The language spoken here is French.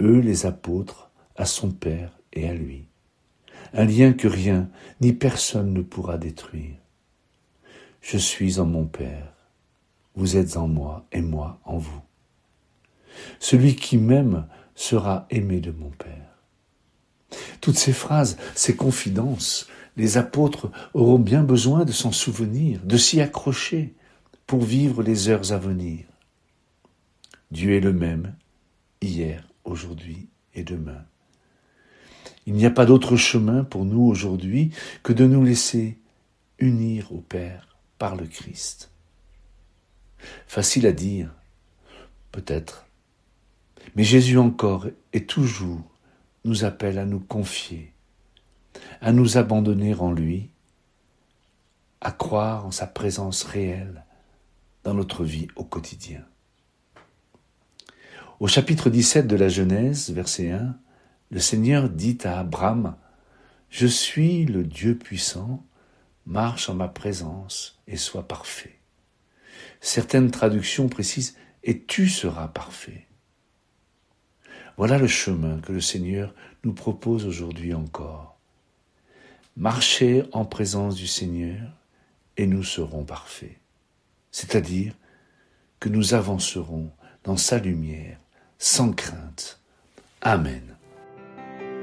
eux les apôtres, à son Père et à lui. Un lien que rien ni personne ne pourra détruire. Je suis en mon Père, vous êtes en moi et moi en vous. Celui qui m'aime sera aimé de mon Père. Toutes ces phrases, ces confidences, les apôtres auront bien besoin de s'en souvenir, de s'y accrocher pour vivre les heures à venir. Dieu est le même, hier, aujourd'hui et demain. Il n'y a pas d'autre chemin pour nous aujourd'hui que de nous laisser unir au Père par le Christ. Facile à dire, peut-être, mais Jésus encore et toujours nous appelle à nous confier, à nous abandonner en lui, à croire en sa présence réelle dans notre vie au quotidien. Au chapitre 17 de la Genèse, verset 1, le Seigneur dit à Abraham, « Je suis le Dieu puissant, marche en ma présence et sois parfait. » Certaines traductions précisent « et tu seras parfait ». Voilà le chemin que le Seigneur nous propose aujourd'hui encore. Marchez en présence du Seigneur et nous serons parfaits. C'est-à-dire que nous avancerons dans sa lumière, sans crainte. Amen.